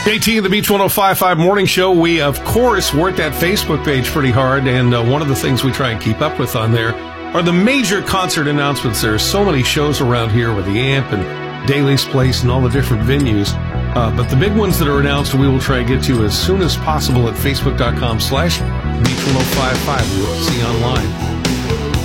JT, the Beach 105.5 Morning Show. We, of course, work that Facebook page pretty hard, and one of the things we try and keep up with on there are the major concert announcements. There are so many shows around here with the AMP and Daly's Place and all the different venues. But the big ones that are announced, we will try to get to as soon as possible at facebook.com/Beach 105.5. We'll see you online.